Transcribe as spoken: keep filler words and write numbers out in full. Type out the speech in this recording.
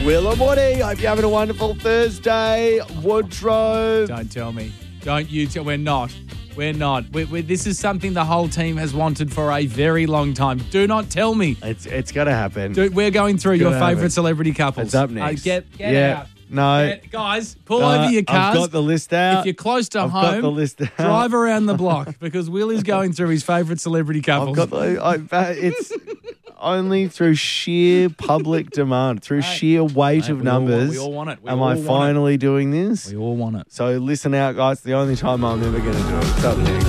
Will and Woody. Hope you're having a wonderful Thursday. Woodrow. Don't tell me. Don't you tell. We're not. We're not. We we this is something the whole team has wanted for a very long time. Do not tell me. It's it's got to happen. Dude, we're going through your Gotta have favourite it. celebrity couples. It's up next. Uh, get get yeah. out. No. Get- guys, pull Uh, over your cars. I've got the list out. If you're close to I've home, got the list out. drive around the block because Will is going through his favourite celebrity couples. I've got the, I, but it's only through sheer public demand, through Hey. sheer weight Hey, of we all want- numbers. we all want it. We am all I want it. finally doing this? We all want it. So listen out, guys. It's the only time I'm ever going to do it. It's up next.